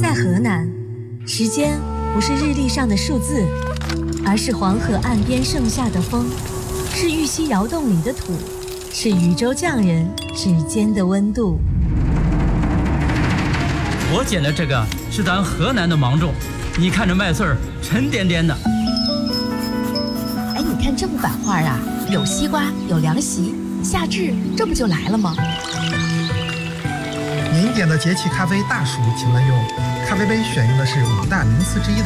在河南，时间不是日历上的数字，而是黄河岸边盛夏的风，是玉溪窑洞里的土，是渝州匠人指尖的温度。 我捡的这个是咱河南的芒种，你看这麦穗儿沉甸甸的。 哎，你看这幅版画啊，有西瓜，有凉席，夏至这不就来了吗？ 您点的节气咖啡大暑请慢用，咖啡杯选用的是5大名词之一的